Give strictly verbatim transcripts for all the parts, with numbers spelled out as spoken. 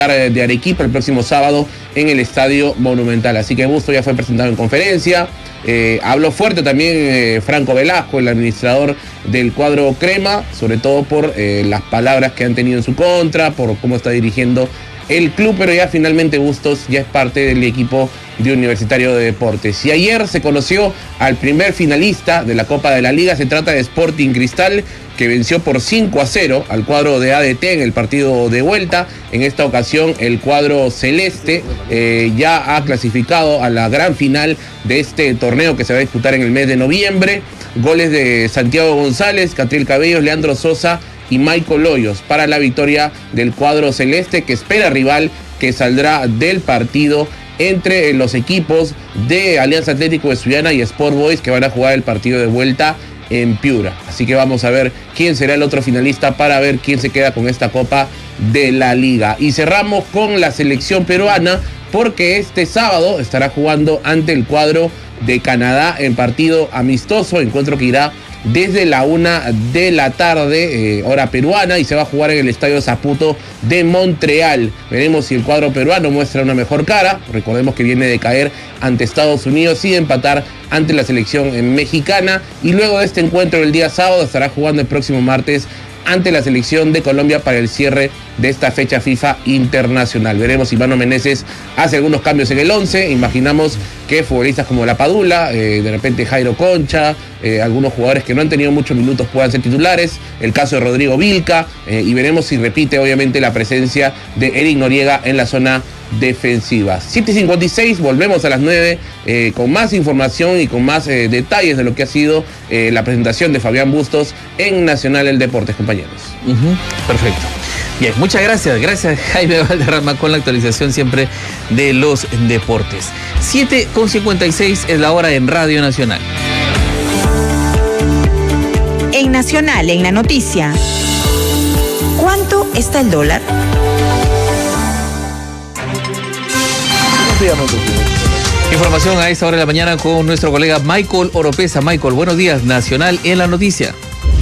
de Arequipa el próximo sábado en el Estadio Monumental. Así que Bustos ya fue presentado en conferencia. Eh, habló fuerte también eh, Franco Velasco, el administrador del cuadro crema, sobre todo por eh, las palabras que han tenido en su contra, por cómo está dirigiendo el club, pero ya finalmente Bustos ya es parte del equipo de Universitario de Deportes. Y ayer se conoció al primer finalista de la Copa de la Liga. Se trata de Sporting Cristal, que venció por cinco a cero al cuadro de A D T en el partido de vuelta. En esta ocasión el cuadro celeste eh, ya ha clasificado a la gran final de este torneo que se va a disputar en el mes de noviembre. Goles de Santiago González, Catriel Cabellos, Leandro Sosa y Michael Hoyos para la victoria del cuadro celeste, que espera rival que saldrá del partido entre los equipos de Alianza Atlético de Sullana y Sport Boys, que van a jugar el partido de vuelta en Piura. Así que vamos a ver quién será el otro finalista para ver quién se queda con esta Copa de la Liga. Y cerramos con la selección peruana, porque este sábado estará jugando ante el cuadro de Canadá en partido amistoso, encuentro que irá desde la una de la tarde, eh, hora peruana, y se va a jugar en el Estadio Saputo de Montreal. Veremos si el cuadro peruano muestra una mejor cara. Recordemos que viene de caer ante Estados Unidos y de empatar ante la selección mexicana. Y luego de este encuentro el día sábado estará jugando el próximo martes ante la selección de Colombia para el cierre de esta fecha FIFA internacional. Veremos si Mano Meneses hace algunos cambios en el once. Imaginamos que futbolistas como La Padula, eh, de repente Jairo Concha, eh, algunos jugadores que no han tenido muchos minutos puedan ser titulares. El caso de Rodrigo Vilca, eh, y veremos si repite obviamente la presencia de Eric Noriega en la zona defensiva. siete cincuenta y seis, volvemos a las nueve eh, con más información y con más eh, detalles de lo que ha sido eh, la presentación de Fabián Bustos en Nacional el Deportes, compañeros. Uh-huh. Perfecto. Bien, muchas gracias. Gracias, Jaime Valderrama, con la actualización siempre de los deportes. siete con cincuenta y seis es la hora en Radio Nacional. En Nacional, en la noticia, ¿cuánto está el dólar? Información a esta hora de la mañana con nuestro colega Michael Oropesa. Michael, buenos días. Nacional en la noticia.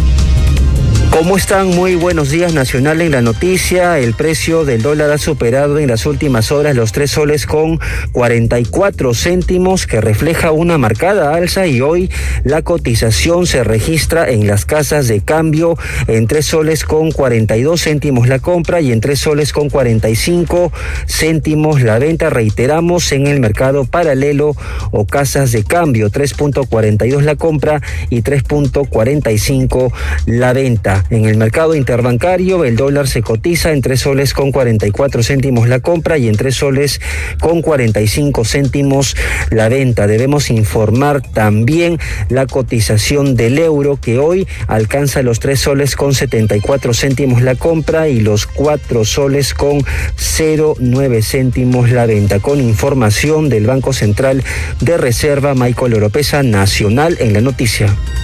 ¿Cómo están? Muy buenos días. Nacional en la noticia. El precio del dólar ha superado en las últimas horas los tres soles con cuarenta y cuatro céntimos, que refleja una marcada alza, y hoy la cotización se registra en las casas de cambio en tres soles con cuarenta y dos céntimos la compra y en tres soles con cuarenta y cinco céntimos la venta. Reiteramos, en el mercado paralelo o casas de cambio, tres punto cuarenta y dos la compra y tres punto cuarenta y cinco la venta. En el mercado interbancario, el dólar se cotiza en tres soles con cuarenta y cuatro céntimos la compra y en tres soles con cuarenta y cinco céntimos la venta. Debemos informar también la cotización del euro, que hoy alcanza los tres soles con setenta y cuatro céntimos la compra y los cuatro soles con cero nueve céntimos la venta. Con información del Banco Central de Reserva, Michael Oropesa, Nacional en la noticia.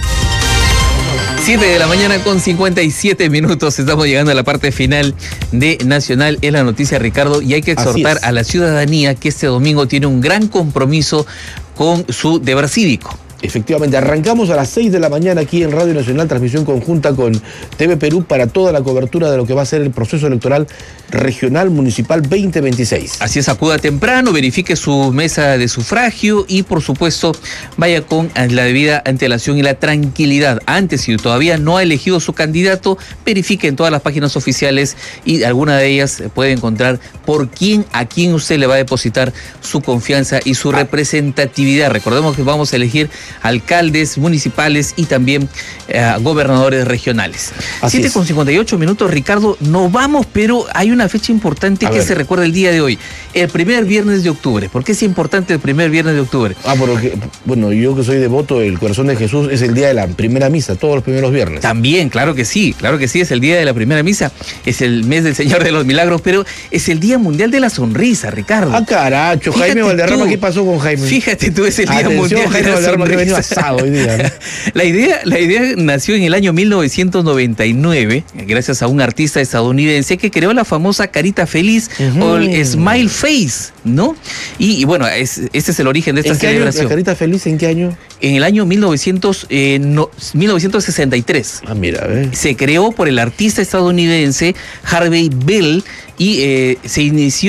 siete de la mañana con cincuenta y siete minutos. Estamos llegando a la parte final de Nacional en la noticia, Ricardo, y hay que exhortar a la ciudadanía que este domingo tiene un gran compromiso con su deber cívico. Efectivamente, arrancamos a las seis de la mañana aquí en Radio Nacional, transmisión conjunta con T V Perú para toda la cobertura de lo que va a ser el proceso electoral regional municipal veinte veintiséis. Así es, acuda temprano, verifique su mesa de sufragio y, por supuesto, vaya con la debida antelación y la tranquilidad. Antes, si todavía no ha elegido su candidato, verifique en todas las páginas oficiales y alguna de ellas puede encontrar por quién, a quién usted le va a depositar su confianza y su representatividad. Recordemos que vamos a elegir alcaldes municipales y también eh, gobernadores regionales. siete con cincuenta y ocho minutos, Ricardo, no vamos, pero hay una fecha importante a que ver. Se recuerda el día de hoy, el primer viernes de octubre. ¿Por qué es importante el primer viernes de octubre? Ah, porque, bueno, yo que soy devoto del Corazón de Jesús, es el día de la primera misa, todos los primeros viernes. También, claro que sí, claro que sí, es el día de la primera misa, es el mes del Señor de los Milagros, pero es el Día Mundial de la Sonrisa, Ricardo. Ah, caracho, Jaime Valderrama, ¿qué pasó con Jaime? Fíjate tú, es el Día Atención, Mundial Jaime de la Valderrama, Sonrisa. haber venido asado hoy día, ¿no? La idea, la idea nació en el año mil novecientos noventa y nueve, gracias a un artista estadounidense que creó la famosa carita feliz uh-huh. o el smile face, ¿no? Y, y bueno, es, este es el origen de esta ¿En qué celebración. Año, ¿La carita feliz en qué año? En el año mil novecientos, eh, no, mil novecientos sesenta y tres. Ah, mira, ¿eh? Se creó por el artista estadounidense Harvey Bill y eh, se inició